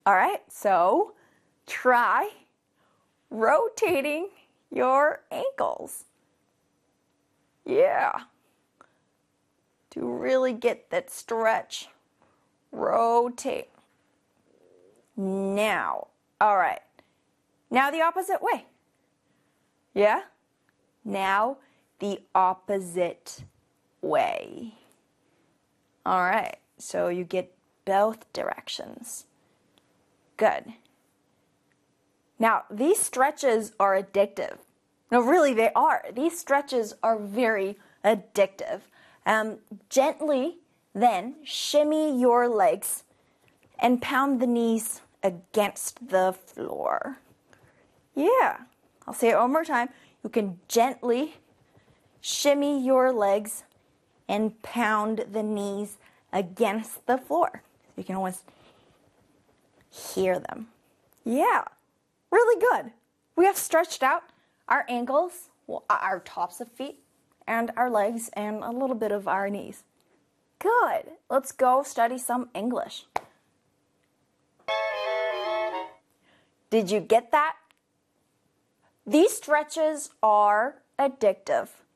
All right, so try rotating your ankles. Yeah. To really get that stretch, rotate. Now, all right. Now the opposite way. Yeah? Now the opposite way. All right, so you get both directions. Good. Now, these stretches are addictive. No, really, they are. These stretches are very addictive. Gently, then, shimmy your legs and pound the knees against the floor. Yeah, I'll say it one more time. You can gently shimmy your legs and pound the knees against the floor. You can almost hear them. Yeah, really good. We have stretched out our ankles, our tops of feet, and our legs, and a little bit of our knees. Good. Let's go study some English. Did you get that? These stretches are addictive.